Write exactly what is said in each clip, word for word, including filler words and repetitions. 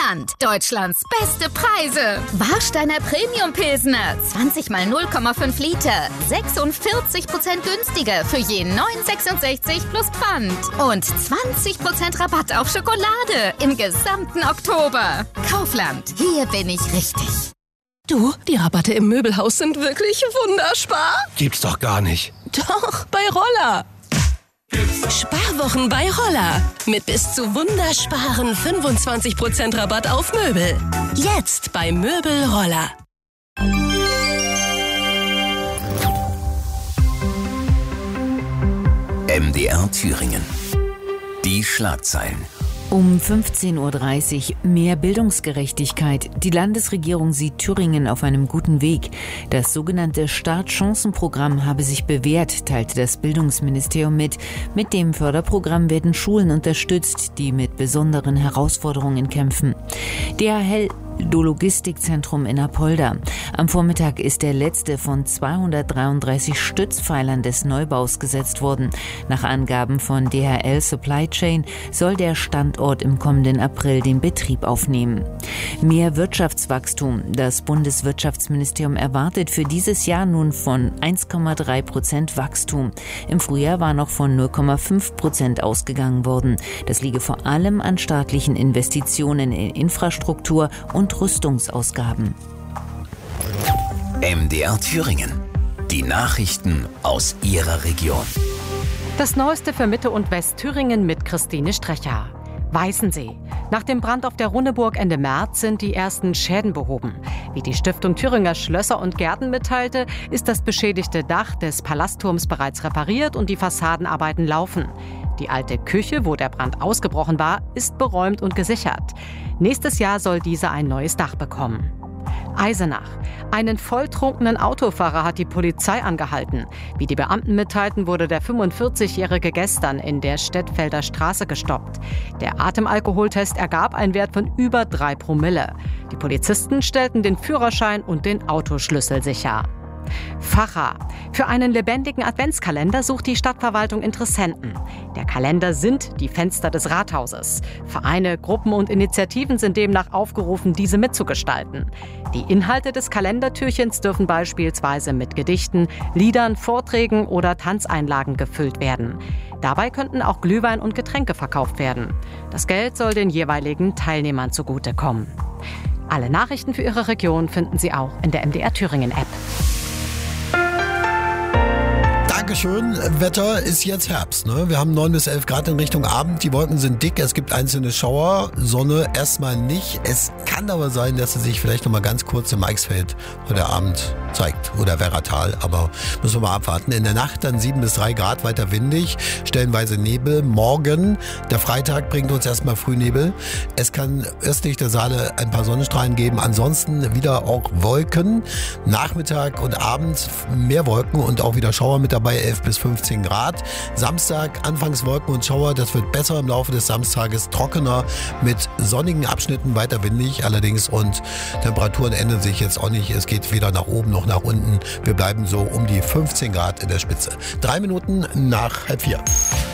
Kaufland. Deutschlands beste Preise. Warsteiner Premium Pilsner. zwanzig mal null Komma fünf Liter. sechsundvierzig Prozent günstiger für je neun Komma sechsundsechzig plus Pfand. Und zwanzig Prozent Rabatt auf Schokolade im gesamten Oktober. Kaufland. Hier bin ich richtig. Du, die Rabatte im Möbelhaus sind wirklich wunderspar. Gibt's doch gar nicht. Doch, bei Roller. Sparwochen bei Roller. Mit bis zu wundersparen fünfundzwanzig Prozent Rabatt auf Möbel. Jetzt bei Möbel Roller. M D R Thüringen. Die Schlagzeilen. Um fünfzehn Uhr dreißig mehr Bildungsgerechtigkeit. Die Landesregierung sieht Thüringen auf einem guten Weg. Das sogenannte Startchancenprogramm habe sich bewährt, teilte das Bildungsministerium mit. Mit dem Förderprogramm werden Schulen unterstützt, die mit besonderen Herausforderungen kämpfen. D H L Logistikzentrum in Apolda. Am Vormittag ist der letzte von zweihundertdreiunddreißig Stützpfeilern des Neubaus gesetzt worden. Nach Angaben von D H L Supply Chain soll der Standort im kommenden April den Betrieb aufnehmen. Mehr Wirtschaftswachstum. Das Bundeswirtschaftsministerium erwartet für dieses Jahr nun von eins Komma drei Prozent Wachstum. Im Frühjahr war noch von null Komma fünf Prozent ausgegangen worden. Das liege vor allem an staatlichen Investitionen in Infrastruktur und und Rüstungsausgaben. M D R Thüringen. Die Nachrichten aus Ihrer Region. Das Neueste für Mitte- und Westthüringen mit Christine Strecher. Weißensee. Nach dem Brand auf der Runneburg Ende März sind die ersten Schäden behoben. Wie die Stiftung Thüringer Schlösser und Gärten mitteilte, ist das beschädigte Dach des Palastturms bereits repariert und die Fassadenarbeiten laufen. Die alte Küche, wo der Brand ausgebrochen war, ist beräumt und gesichert. Nächstes Jahr soll diese ein neues Dach bekommen. Eisenach. Einen volltrunkenen Autofahrer hat die Polizei angehalten. Wie die Beamten mitteilten, wurde der fünfundvierzigjährige gestern in der Stettfelder Straße gestoppt. Der Atemalkoholtest ergab einen Wert von über drei Promille. Die Polizisten stellten den Führerschein und den Autoschlüssel sicher. Facha. Für einen lebendigen Adventskalender sucht die Stadtverwaltung Interessenten. Der Kalender sind die Fenster des Rathauses. Vereine, Gruppen und Initiativen sind demnach aufgerufen, diese mitzugestalten. Die Inhalte des Kalendertürchens dürfen beispielsweise mit Gedichten, Liedern, Vorträgen oder Tanzeinlagen gefüllt werden. Dabei könnten auch Glühwein und Getränke verkauft werden. Das Geld soll den jeweiligen Teilnehmern zugutekommen. Alle Nachrichten für Ihre Region finden Sie auch in der M D R Thüringen App. Dankeschön. Wetter ist jetzt Herbst. Ne? Wir haben neun bis elf Grad in Richtung Abend. Die Wolken sind dick. Es gibt einzelne Schauer. Sonne erstmal nicht. Es kann aber sein, dass sie sich vielleicht noch mal ganz kurz im Eichsfeld heute Abend zeigt. Oder Werratal. Aber müssen wir mal abwarten. In der Nacht dann sieben bis drei Grad, weiter windig. Stellenweise Nebel. Morgen, der Freitag, bringt uns erstmal Frühnebel. Es kann östlich der Saale ein paar Sonnenstrahlen geben. Ansonsten wieder auch Wolken. Nachmittag und Abend mehr Wolken und auch wieder Schauer mit dabei. elf bis fünfzehn Grad. Samstag anfangs Wolken und Schauer. Das wird besser im Laufe des Samstages. Trockener mit sonnigen Abschnitten, weiter windig allerdings. Und Temperaturen ändern sich jetzt auch nicht. Es geht weder nach oben noch nach unten. Wir bleiben so um die fünfzehn Grad in der Spitze. Drei Minuten nach halb vier.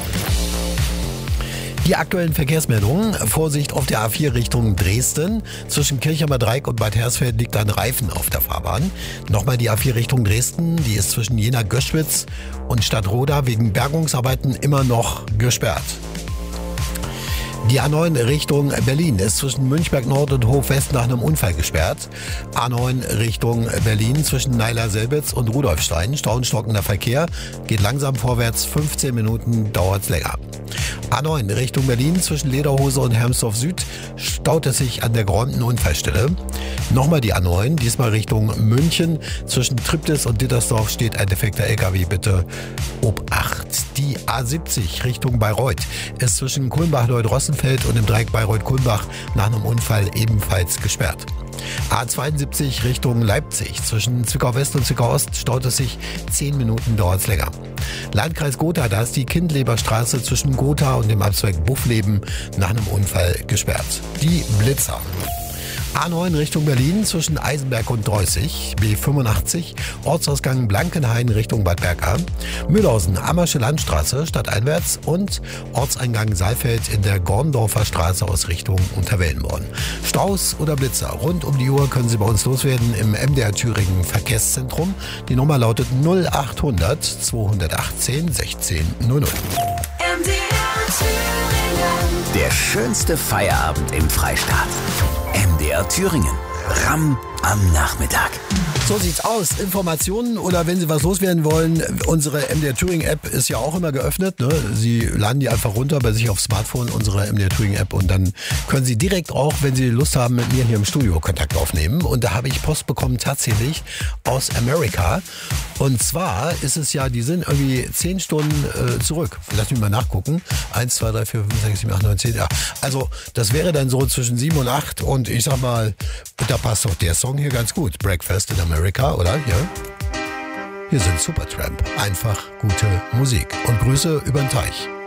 Die aktuellen Verkehrsmeldungen. Vorsicht auf der A vier Richtung Dresden. Zwischen Kirchheimer Dreieck und Bad Hersfeld liegt ein Reifen auf der Fahrbahn. Nochmal die A vier Richtung Dresden. Die ist zwischen Jena-Göschwitz und Stadtroda wegen Bergungsarbeiten immer noch gesperrt. Die A neun Richtung Berlin ist zwischen Münchberg Nord und Hof-West nach einem Unfall gesperrt. A neun Richtung Berlin zwischen Neiler-Selbitz und Rudolfstein. Stauenstockender Verkehr. Geht langsam vorwärts. fünfzehn Minuten dauert es länger. A neun Richtung Berlin zwischen Lederhose und Hermsdorf Süd staut es sich an der geräumten Unfallstelle. Nochmal die A neun, diesmal Richtung München. Zwischen Triptis und Dittersdorf steht ein defekter L K W, bitte Obacht. Die A siebzig Richtung Bayreuth ist zwischen Kulmbach-Leuth-Rossenfeld und im Dreieck Bayreuth-Kulmbach nach einem Unfall ebenfalls gesperrt. A zweiundsiebzig Richtung Leipzig. Zwischen Zwickau West und Zwickau Ost staut es sich. zehn Minuten dauert es länger. Landkreis Gotha, da ist die Kindleberstraße zwischen Gotha und dem Abzweig Buffleben nach einem Unfall gesperrt. Die Blitzer. A neun Richtung Berlin zwischen Eisenberg und Dreußig, B fünfundachtzig, Ortsausgang Blankenhain Richtung Bad Berka, Mühlhausen, Ammersche Landstraße stadteinwärts und Ortseingang Saalfeld in der Gorndorfer Straße aus Richtung Unterwellenborn. Staus oder Blitzer rund um die Uhr können Sie bei uns loswerden im M D R Thüringen Verkehrszentrum. Die Nummer lautet null achthundert zweihundertachtzehn sechzehn null null. M D R Thüringen. Der schönste Feierabend im Freistaat. M D R Thüringen. Ramm am Nachmittag. So sieht's aus. Informationen oder wenn Sie was loswerden wollen, unsere M D R Thüringen App ist ja auch immer geöffnet. Ne? Sie laden die einfach runter bei sich aufs Smartphone, unsere M D R Thüringen App, und dann können Sie direkt auch, wenn Sie Lust haben, mit mir hier im Studio Kontakt aufnehmen. Und da habe ich Post bekommen tatsächlich aus Amerika. Und zwar ist es ja, die sind irgendwie zehn Stunden äh, zurück. Lass mich mal nachgucken. Eins, zwei, drei, vier, fünf, sechs, sieben, acht, neun, zehn. Ja. Also das wäre dann so zwischen sieben und acht. Und ich sag mal, da passt doch der Song hier ganz gut. Breakfast in America, oder? Ja. Hier sind Supertramp. Einfach gute Musik. Und Grüße über den Teich.